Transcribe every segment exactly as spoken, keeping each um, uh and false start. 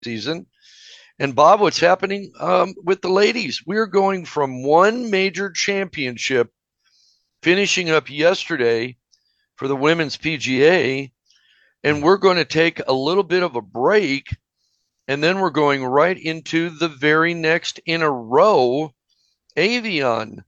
season. And Bob, what's happening um, with the ladies? We're going from one major championship finishing up yesterday for the women's P G A, and we're going to take a little bit of a break, and then we're going right into the very next in a row Avion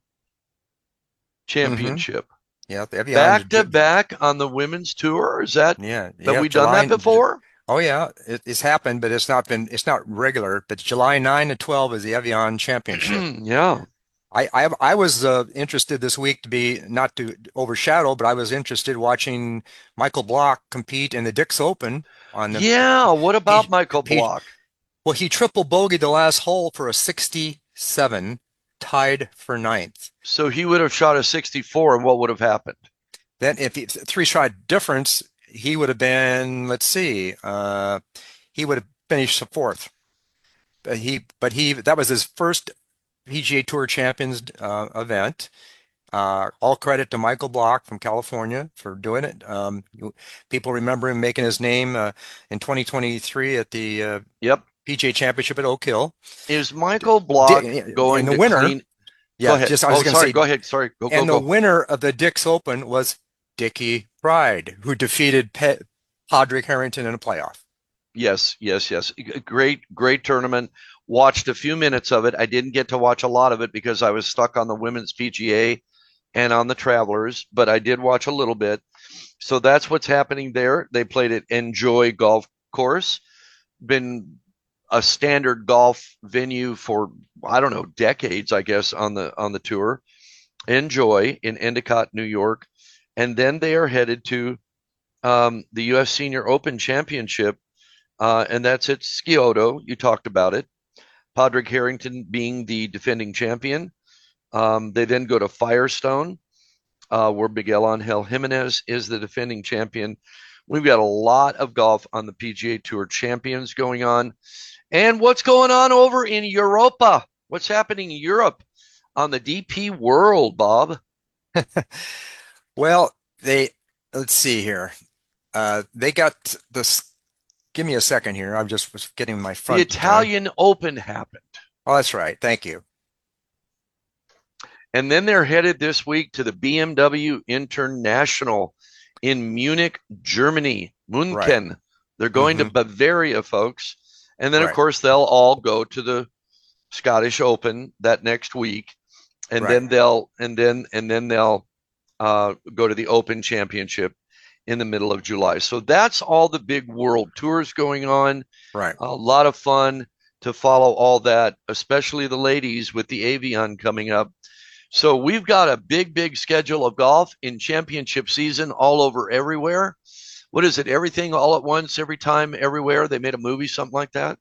Mm-hmm. Championship. Yeah, the Evian. Back to back on the women's tour. Is that, Yeah, have yeah. we done July. that J- before? Oh yeah, it, it's happened, but it's not been. It's not regular. But July nine to twelve is the Evian Championship. Yeah. I I, I was uh, interested this week to be not to overshadow, but I was interested watching Michael Block compete in the Dix Open on the Yeah. What about P, Michael P, Block? well, he triple bogeyed the last hole for a sixty-seven, tied for ninth. So he would have shot a sixty-four, and what would have happened? Then if it's three shot difference, he would have been, let's see, uh, he would have finished fourth. But he, but he, that was his first P G A Tour Champions uh, event. Uh, all credit to Michael Block from California for doing it. Um, you- people remember him making his name uh, in twenty twenty-three at the uh, Yep. P G A Championship at Oak Hill. Is D- Michael Block D- going and the to winner, clean? Go yeah, ahead. just I was Oh, going to sorry. say, Go ahead. Sorry. Go, go, and the go. winner of the Dix Open was Dickie Pride, who defeated Pe Padraig Harrington in a playoff. Yes, yes, yes. Great, great tournament. Watched a few minutes of it. I didn't get to watch a lot of it because I was stuck on the women's P G A and on the Travelers, but I did watch a little bit. So that's what's happening there. They played at Enjoy Golf Course, been a standard golf venue for I don't know decades, I guess, on the on the tour. Enjoy in Endicott, New York, and then they are headed to um, the U S Senior Open Championship, uh, and that's at Scioto. You talked about it. Padraig Harrington being the defending champion. Um, they then go to Firestone, uh, where Miguel Angel Jimenez is the defending champion. We've got a lot of golf on the P G A Tour Champions going on. And what's going on over in Europa? What's happening in Europe on the D P World, Bob? Well, they, let's see here. Uh, they got this. Give me a second here. I'm just was getting my The front. Uh, Italian Open happened. oh, that's right. Thank you. And then they're headed this week to the B M W International in Munich, Germany, Right. München. They're going to Hmm. Bavaria, folks. And then, of Right. course, they'll all go to the Scottish Open that next week. And Right. then they'll and then and then they'll uh, go to the Open Championship in the middle of July. So that's all the big world tours going on. Right. A lot of fun to follow all that, especially the ladies with the Avion coming up. So we've got a big, big schedule of golf in championship season all over everywhere. What is it? Everything all at once, every time, everywhere. They made a movie, something like that.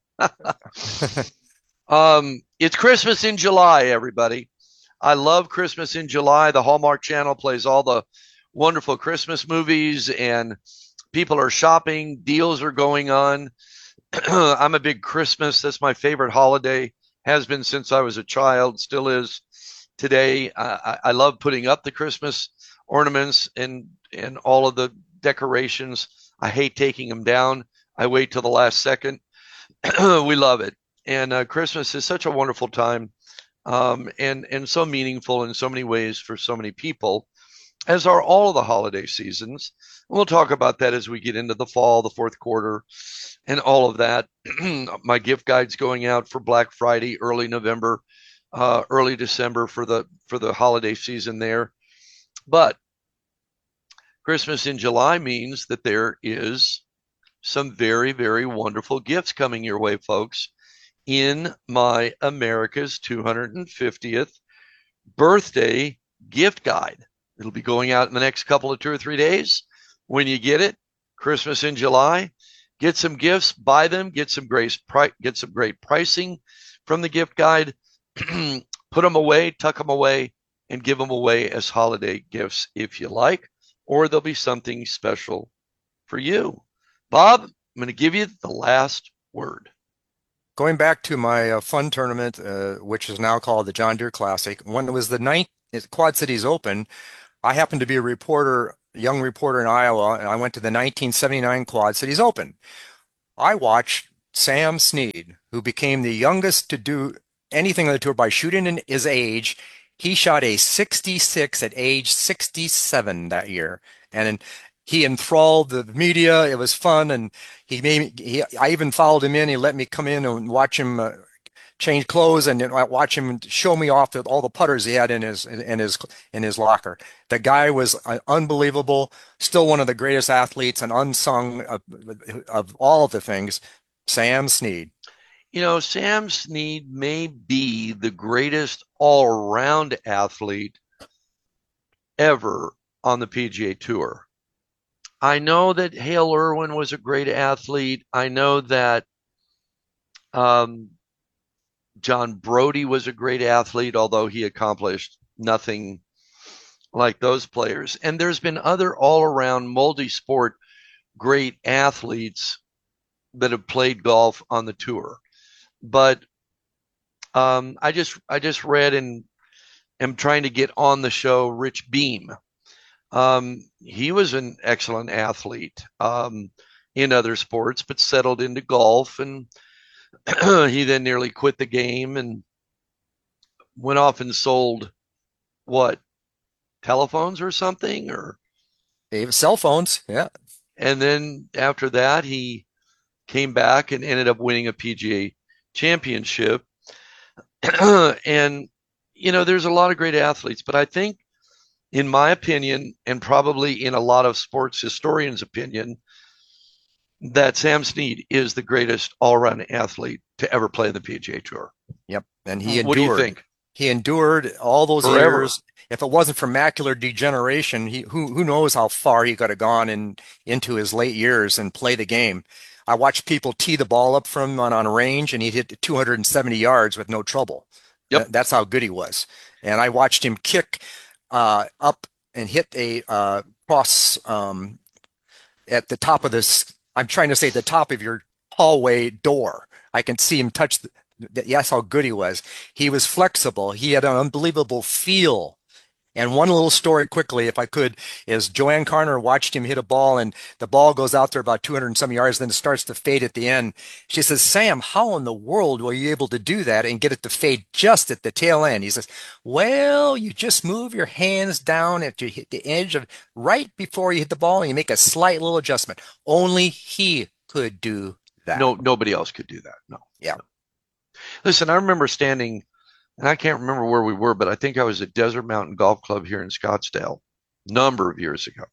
um, it's Christmas in July, everybody. I love Christmas in July. The Hallmark Channel plays all the wonderful Christmas movies, and people are shopping. Deals are going on. I'm a big Christmas. That's my favorite holiday. Has been since I was a child. Still is today. I, I love putting up the Christmas ornaments and and all of the decorations. I hate taking them down. I wait till the last second. We love it, and uh, Christmas is such a wonderful time, um, and and so meaningful in so many ways for so many people, as are all of the holiday seasons. We'll talk about that as we get into the fall, the fourth quarter, and all of that. My gift guide's going out for Black Friday, early November, uh, early December for the for the holiday season there. But Christmas in July means that there is some very, very wonderful gifts coming your way, folks, in my America's two hundred fiftieth birthday gift guide. It'll be going out in the next couple of two or three days. When you get it, Christmas in July, get some gifts, buy them, get some great get some great pricing from the gift guide, put them away, tuck them away, and give them away as holiday gifts if you like, or there'll be something special for you. Bob, I'm going to give you the last word. Going back to my uh, fun tournament, uh, which is now called the John Deere Classic, when it was the ninth Quad Cities Open, I happened to be a reporter, a young reporter in Iowa, and I went to the nineteen seventy-nine Quad Cities Open. I watched Sam Snead, who became the youngest to do anything on the tour by shooting in his age. He shot a sixty-six at age sixty-seven that year. And he enthralled the media. It was fun. And he made me, he, I even followed him in. He let me come in and watch him uh, change clothes and then watch him show me off the, all the putters he had in his in his in his locker. The guy was uh, unbelievable. Still one of the greatest athletes and unsung of, of all of the things. Sam Snead. You know, Sam Snead may be the greatest all-around athlete ever on the P G A Tour. I know that Hale Irwin was a great athlete. I know that um, John Brody was a great athlete, although he accomplished nothing like those players. And there's been other all-around multi-sport great athletes that have played golf on the tour. But um, I just I just read and am trying to get on the show Rich Beam. Um, he was an excellent athlete um, in other sports, but settled into golf, and he then nearly quit the game and went off and sold what, telephones or something, or Cell phones, yeah. and then after that he came back and ended up winning a P G A championship. And you know, there's a lot of great athletes, but I think, in my opinion, and probably in a lot of sports historians' opinion, that Sam Snead is the greatest all-around athlete to ever play the P G A Tour. Yep, and he endured. What do you think? He endured all those Forever. years. If it wasn't for macular degeneration, he who who knows how far he could have gone in into his late years and play the game. I watched people tee the ball up from on, on a range, and he'd hit two hundred seventy yards with no trouble. Yep. That's how good he was. And I watched him kick uh, up and hit a uh, cross um, at the top of this. I'm trying to say the top of your hallway door. I can see him touch. The, yes, how good he was. He was flexible. He had an unbelievable feel. And one little story quickly, if I could, is Joanne Carner watched him hit a ball, and the ball goes out there about two hundred and some yards, then it starts to fade at the end. She says, Sam, how in the world were you able to do that and get it to fade just at the tail end? He says, well, you just move your hands down at you hit the edge of right before you hit the ball, and you make a slight little adjustment. Only he could do that. No, nobody else could do that. No. Yeah. No. Listen, I remember standing, and I can't remember where we were, but I think I was at Desert Mountain Golf Club here in Scottsdale a number of years ago.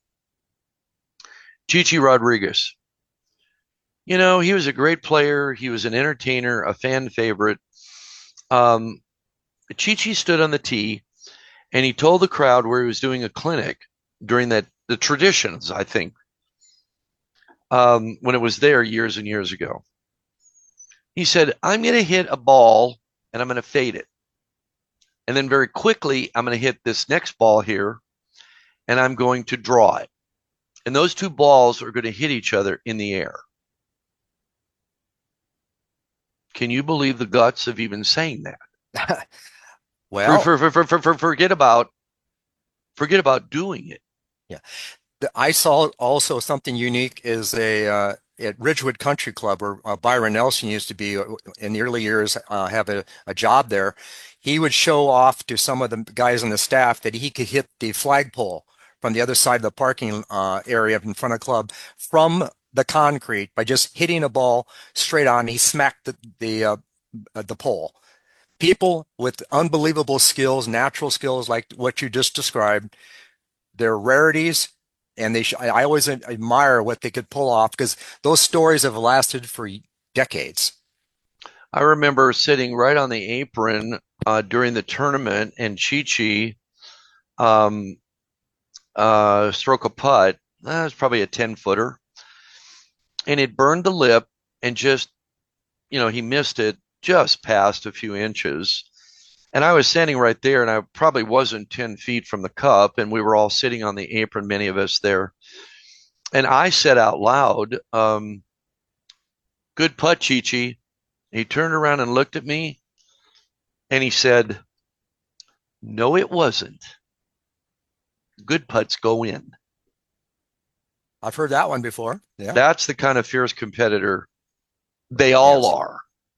Chichi Rodriguez. You know, he was a great player. He was an entertainer, a fan favorite. Um, Chichi stood on the tee, and he told the crowd where he was doing a clinic during that, the traditions, I think, um, when it was there years and years ago. He said, I'm going to hit a ball, and I'm going to fade it. And then very quickly, I'm going to hit this next ball here, and I'm going to draw it. And those two balls are going to hit each other in the air. Can you believe the guts of even saying that? Well, for, for, for, for, for, forget about forget about doing it. Yeah. I saw also something unique is a uh, at Ridgewood Country Club, where uh, Byron Nelson used to be uh, in the early years, uh, have a, a job there. He would show off to some of the guys on the staff that he could hit the flagpole from the other side of the parking uh, area in front of the club from the concrete by just hitting a ball straight on. He smacked the the, uh, the pole. People with unbelievable skills, natural skills like what you just described, they're rarities. And they, sh I always admire what they could pull off, because those stories have lasted for decades. I remember sitting right on the apron uh, during the tournament, and Chichi um, uh, stroke a putt. That was probably a ten footer, and it burned the lip, and just, you know, he missed it just past a few inches. And I was standing right there, and I probably wasn't ten feet from the cup, and we were all sitting on the apron, many of us there. And I said out loud, um, good putt, Chichi. He turned around and looked at me, and he said, no, it wasn't. Good putts go in. I've heard that one before. Yeah. That's the kind of fierce competitor They all Yes. are.